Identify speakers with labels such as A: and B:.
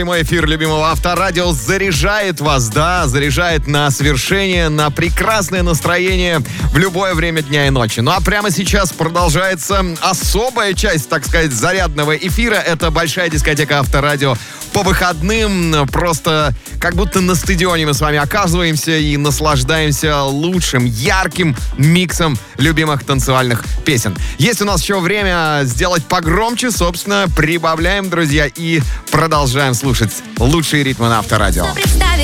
A: Прямой эфир любимого Авторадио заряжает вас, заряжает на свершение, на прекрасное настроение в любое время дня и ночи. Ну а прямо сейчас продолжается особая часть, так сказать, зарядного эфира. Это большая дискотека Авторадио по выходным. Просто как будто на стадионе мы с вами оказываемся и наслаждаемся лучшим, ярким миксом любимых танцевальных песен. Есть у нас еще время сделать погромче, собственно, прибавляем, друзья, и продолжаем слушать лучшие ритмы на Авторадио.